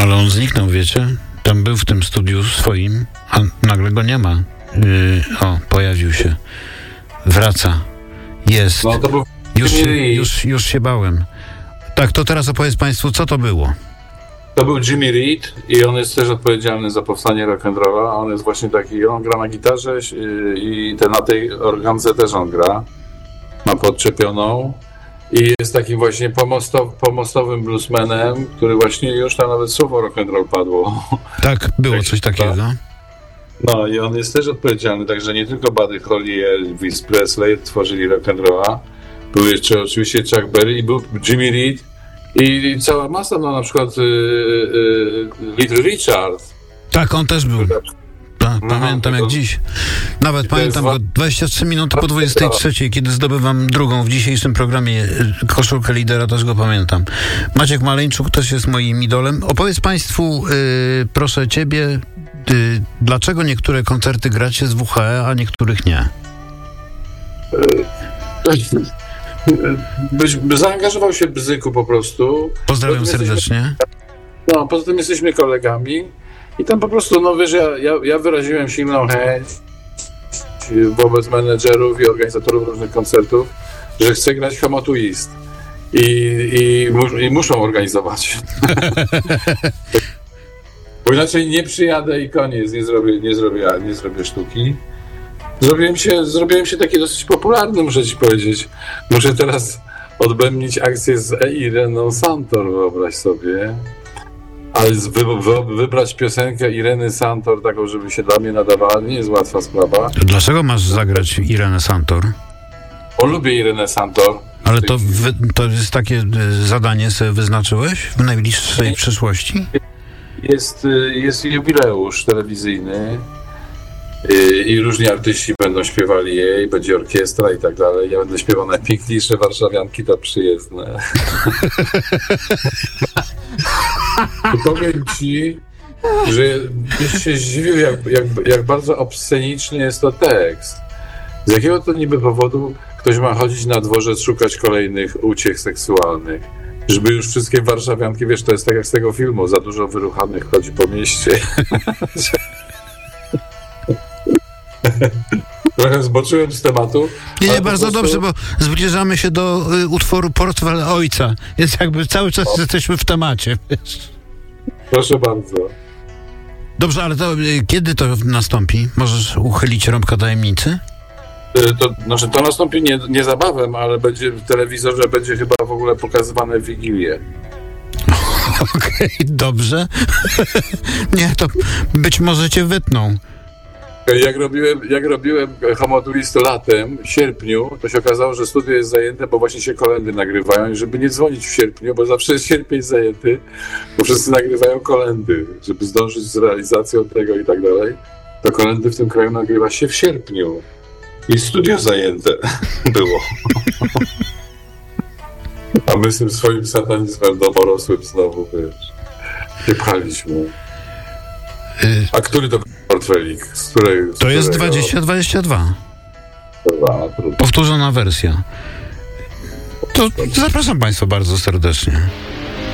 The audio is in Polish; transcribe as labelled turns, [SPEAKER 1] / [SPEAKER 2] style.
[SPEAKER 1] Ale on zniknął, wiecie? Tam był w tym studiu swoim, a nagle go nie ma. Pojawił się. Wraca. Jest.
[SPEAKER 2] No to był
[SPEAKER 1] Już się bałem. Tak, to teraz opowiedz państwu, co to było.
[SPEAKER 2] To był Jimmy Reed i on jest też odpowiedzialny za powstanie rock'n'rolla. On jest właśnie taki, on gra na gitarze i na tej organce też on gra. Ma podczepioną i jest takim właśnie pomostowym bluesmanem, który właśnie już tam nawet słowo rock'n'roll padło.
[SPEAKER 1] Tak, było coś takiego.
[SPEAKER 2] No i on jest też odpowiedzialny, także nie tylko Buddy Holly i Elvis Presley tworzyli rock'n'rolla. Był jeszcze oczywiście Chuck Berry i był Jimmy Reed i cała masa, no na przykład Little Richard.
[SPEAKER 1] Tak, on też był. Pamiętam jak dziś. Nawet pamiętam go 23 minuty po 23, kiedy zdobywam drugą w dzisiejszym programie koszulkę lidera, też go pamiętam. Maciek Maleńczuk też jest moim idolem. Opowiedz państwu, proszę ciebie, dlaczego niektóre koncerty gracie z WHE, a niektórych nie?
[SPEAKER 2] Zaangażował się Bzyku po prostu.
[SPEAKER 1] Pozdrawiam serdecznie.
[SPEAKER 2] Poza tym jesteśmy kolegami i tam po prostu, no wiesz, ja wyraziłem silną chęć wobec menedżerów i organizatorów różnych koncertów, że chcę grać Homo Tu Ist. I muszą organizować. Bo inaczej nie przyjadę i koniec, nie zrobię sztuki. Zrobiłem się taki dosyć popularny, muszę ci powiedzieć. Muszę teraz odbębnić akcję z Ireną Santor, wyobraź sobie. Ale wybrać piosenkę Ireny Santor, taką, żeby się dla mnie nadawała, nie jest łatwa sprawa.
[SPEAKER 1] Dlaczego masz zagrać Irenę Santor?
[SPEAKER 2] Bo lubię Irenę Santor.
[SPEAKER 1] Ale to jest takie zadanie, sobie wyznaczyłeś w najbliższej przyszłości?
[SPEAKER 2] Jest jubileusz telewizyjny i różni artyści będą śpiewali jej, będzie orkiestra i tak dalej. Ja będę śpiewał najpiękniejsze warszawianki, to przyjezdne. Powiem ci, że byś się zdziwił, jak bardzo obsceniczny jest to tekst. Z jakiego to niby powodu ktoś ma chodzić na dworzec, szukać kolejnych uciech seksualnych? Żeby już wszystkie warszawianki, wiesz, to jest tak jak z tego filmu, za dużo wyruchanych chodzi po mieście. Trochę zboczyłem z tematu.
[SPEAKER 1] Nie, bardzo dobrze, bo zbliżamy się do utworu Portfel Ojca. Jest jakby cały czas jesteśmy w temacie. Wiesz?
[SPEAKER 2] Proszę bardzo.
[SPEAKER 1] Dobrze, ale to kiedy to nastąpi? Możesz uchylić rąbka tajemnicy?
[SPEAKER 2] To nastąpi niezabawem, ale będzie w telewizorze, będzie chyba w ogóle pokazywane w Wigilię.
[SPEAKER 1] Okej, dobrze. Nie, to być może cię wytną.
[SPEAKER 2] Jak robiłem Homo Tu Ist latem, w sierpniu, to się okazało, że studio jest zajęte, bo właśnie się kolendy nagrywają i żeby nie dzwonić w sierpniu, bo zawsze jest sierpień zajęty, bo wszyscy nagrywają kolendy, żeby zdążyć z realizacją tego i tak dalej, to kolendy w tym kraju nagrywa się w sierpniu. I studio zajęte było. A my z tym swoim satanizmem domorosłym znowu, wiesz, nie pchaliśmy. A który to portfelik?
[SPEAKER 1] To jest 2022. Powtórzona wersja. To zapraszam państwa bardzo serdecznie.